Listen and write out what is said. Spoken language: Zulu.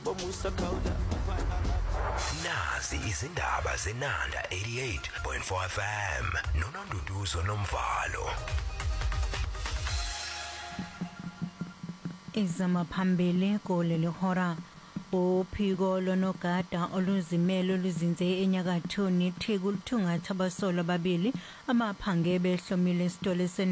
Nazi izindaba zenanda 88.4 FM noNonduduzo Nomvalo. Izamaphambili koleli hora uphiko lonogada oluzimele luzinze enyakatho neTheku luthungatha abasolwa babili amaphangebe ehlomile esitole